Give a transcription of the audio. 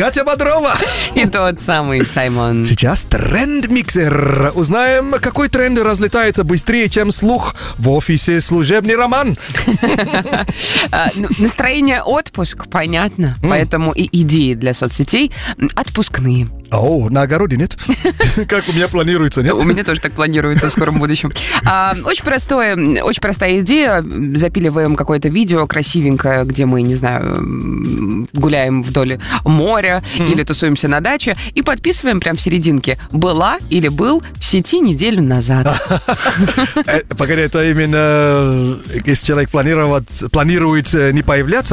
Катя Бодрова. И тот самый Саймон. Сейчас тренд-миксер. Узнаем, какой тренд разлетается быстрее, чем слух в офисе «Служебный роман». Настроение отпуск, понятно. Поэтому и идеи для соцсетей отпускные. О, на огороде нет? Как у меня планируется, нет? У меня тоже так планируется в скором будущем. Очень простая идея. Запиливаем какое-то видео красивенькое, где мы, не знаю, гуляем вдоль моря или тусуемся на даче, и подписываем прям в серединке «Была или был в сети неделю назад». Погоди, это именно если человек планирует не появляться,